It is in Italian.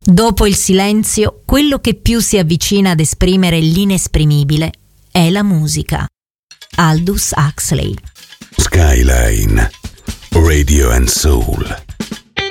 Dopo il silenzio, quello che più si avvicina ad esprimere l'inesprimibile è la musica. Aldous Huxley. Skyline, Radio and Soul.